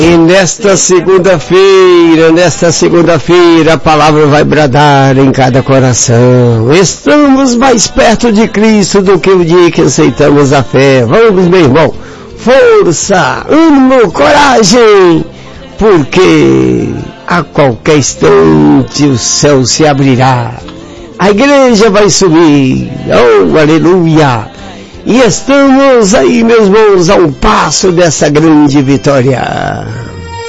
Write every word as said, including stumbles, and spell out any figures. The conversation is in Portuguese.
E nesta segunda-feira, nesta segunda-feira, a palavra vai bradar em cada coração. Estamos mais perto de Cristo do que o dia que aceitamos a fé. Vamos, meu irmão. Força, ânimo, coragem, porque a qualquer instante o céu se abrirá. A igreja vai subir. Oh, aleluia. E estamos aí, meus irmãos, a um passo dessa grande vitória.